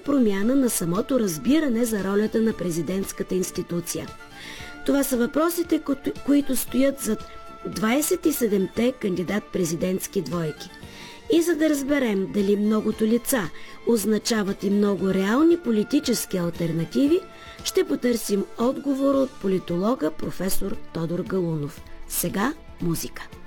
промяна на самото разбиране за ролята на президентската институция? Това са въпросите, които стоят зад 27-те кандидат-президентски двойки. И за да разберем дали многото лица означават и много реални политически алтернативи, ще потърсим отговор от политолога професор Тодор Галунов. Сега музика.